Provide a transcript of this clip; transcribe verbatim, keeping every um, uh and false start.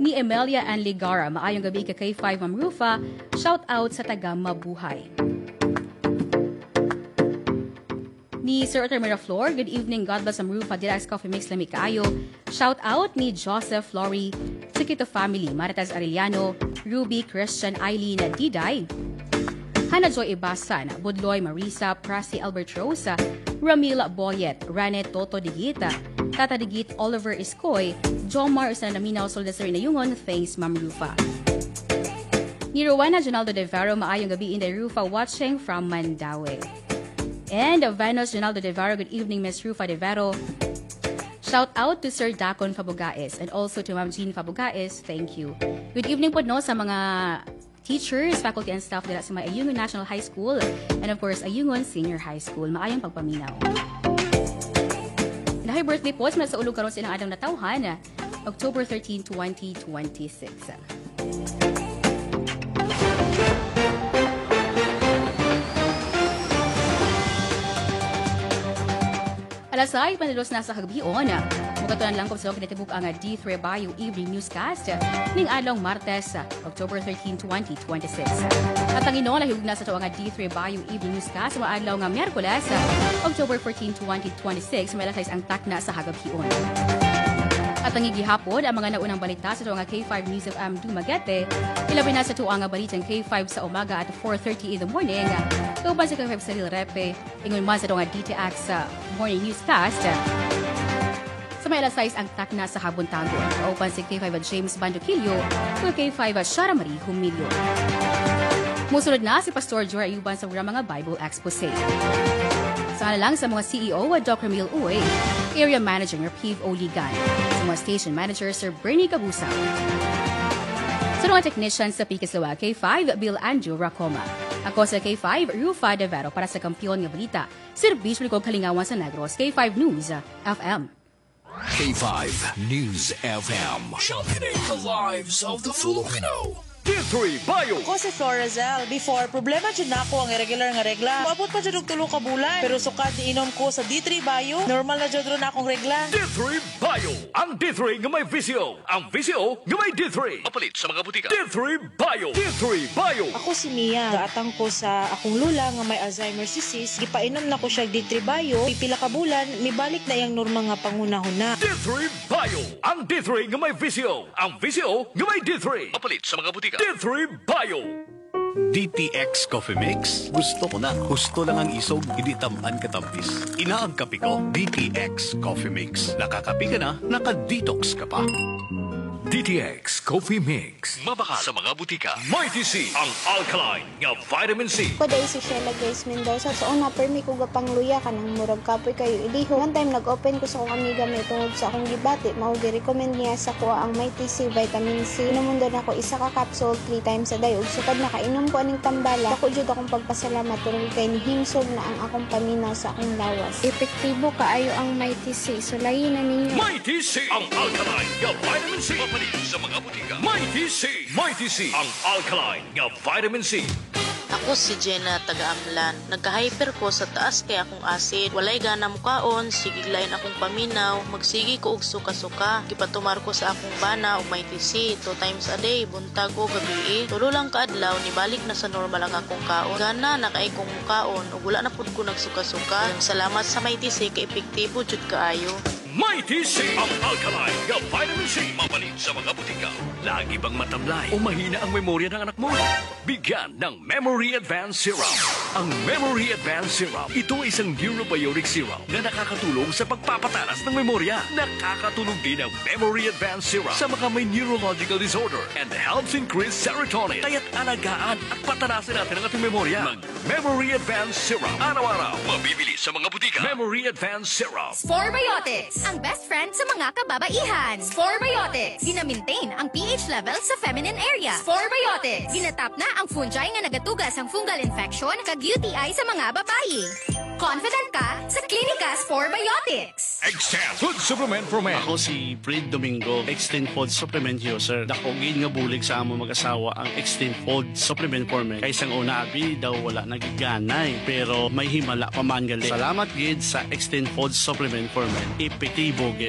ni Emelia Anligara. Maayong gabi ka K five Ma'am Rufa. Shout out sa taga Mabuhay. Ni Sir Arthur Miraflor, good evening, God bless Ma'am Rufa, Dirax Coffee Mix Lami Kaayo. Shout out ni Joseph Flory, Sikito Family, Maritas Arellano, Ruby, Christian, Eileen, Diday, Hannah Joy Ibasan, Budloy, Marisa, Prasi, Albert Rosa, Ramila Boyet, Rane Toto Digita, Tata Digit, Oliver Iskoy, Jomar Usanaminaw, Soldasari na Yungon, thanks Ma'am Rufa. Ni Rowena Jonaldo De Varo, maayong gabi in the Rufa, watching from Mandaue. And Venus Jonaldo De Varo, good evening Miss Rufa De Varo. Shout out to Sir Dacon Fabugais and also to Ma'am Jean Fabugais, thank you. Good evening po no sa mga teachers, faculty and staff nila sa may Ayungon National High School and of course Ayungon Senior High School. Maayong pagpaminaw. And happy birthday po sa sa ulog karon sa ilang adang natawhan, October thirteenth, twenty twenty-six. Alasay, panilos na sa kagabion. Mukatunan lang kung sa kinatibuk ang D three Bio Evening Newscast ning adlong Martes, October thirteenth, twenty twenty-six. At ang ino, lahigog na sa ito ang D three Bio Evening Newscast sa adlaw nga Miyerkules, October fourteenth, twenty twenty-six, may alasay ang takna sa kagabion. At ang igihapon, ang mga naunang balita sa ito ang K five News F M Dumaguete, ilabi na sa ito ang balitang K five sa umaga at four thirty in the morning. Kauban sa K five sa Real Repe, ingon man sa ito ang D T X sa Morning Newscast. Sa may alas sais ang takna sa Habuntagon. Kauban si K five at James Banduquillo, kung K five at Shara Marie Humilio. Musunod na si Pastor Joy Ayuban sa mga Bible Expose. Sana lang sa mga C E O at Doctor Emil Uy, Area Manager ng P I V Oligan, sa mga Station Manager Sir Bernie Cabusa. Sa mga technicians sa Pikislawa, K five Bill Andrew Racoma. Ako sa K five Rufa De Vero para sa kampiyon nga balita, serbisyo ko kalingawan sa Negros, K five News F M. K five News F M. Championing the lives of the Filipino. D three Bio. Ako si Florazel. Before, problema dyan na ako ang irregular nga regla. Maabot pa dyan og tulo ka bulan. Pero sukat ni inom ko sa D three Bio, normal na dyan ron akong regla. D three Bio. Ang D three nga may visio. Ang visio nga may D three. Mapalit sa mga butika. D three Bio. D three Bio. Ako si Mia. Gaatang ko sa akong lula nga may Alzheimer's disease. Gipainom na ko siya D three Bio. Pipila ka bulan, mibalik na yung normal nga pangunahon na. D three Bio. Ang D three nga may visio. Ang visio nga may D three. Mapalit sa mga butika. D three Bio. D T X Coffee Mix. Gusto ko na. Gusto lang ang isog, hindi tamaan katampis. Inaang kape ko, D T X Coffee Mix. Nakakapi ka na, naka-detox ka pa. D T X Coffee Mix. Mabaka sa mga butika. Mighty C, ang alkaline nga vitamin C. Kuday si Sheila Grace Mendoza. So, una, permi ko gapang luya ka ng murag kapoy kayo iliho. One time, nag-open ko sa akong amiga may tungod sa akong gibati. Maugi, recommend niya sa kuha ang Mighty C Vitamin C. Inumundon ako isa ka capsule three times a day. Ug sukad nakainom ko aning tambala. Ako jud akong pagpasalamat tungod kay ni himsog na ang akong paminaw sa akong lawas. Epektibo kaayo ang Mighty C. So, layi na ninyo. Mighty C, ang alkaline nga vitamin C. Mapalit sa mga butika. Mighty C. Mighty C, ang alkaline nga vitamin C. Ako si Jenna, taga-Amlan. Nagka-hyper ko sa taas kay akong acid. Walay gana mukaon, sigiglayin akong paminaw, magsigi ko og suka-suka. Gipatumar ko sa akong bana og Mighty C, two times a day, buntag o gabi. Tulo lang kaadlaw, nibalik na sa normal ang akong kaon. Gana, nakaay kong mukaon, ug wala na pud ko nagsuka-suka. Salamat sa Mighty C, kay epektibo jud kaayo. Mighty C, ang alkaline nga vitamin C. Mapalit sa mga butika. Lagi bang matamlay o mahina ang memorya ng anak mo? Bigyan ng Memory Advanced Syrup. Ang Memory Advanced Syrup, ito ay isang neurobionic syrup na nakakatulong sa pagpapatalas ng memorya. Nakakatulong din ang Memory Advanced Syrup sa mga may neurological disorder and helps increase serotonin. Kaya't alagaan at patalasin natin ang ating memorya. Mag-Memory Advanced Syrup. Araw-araw, mabibili sa mga butika. Memory Advanced Syrup. Sporebiotics, ang best friend sa mga kababaihan. Sporebiotics, gina-maintain ang pH level sa feminine area. Sporebiotics, ginatap na ang fungi nga nagatugas ang fungal infection kag U T I sa mga babayi. Confident ka sa Klinika Sporebiotics. Extend Food Supplement for Men. Ako si Fred Domingo, Extend Food Supplement User. Dakogin nga bulig sa amo mag-asawa ang Extend Food Supplement for Men. Kaysang una abi daw wala nagiganay, pero may himala pa man gali. Salamat gid sa Extend Food Supplement for Men. Epektibo gid.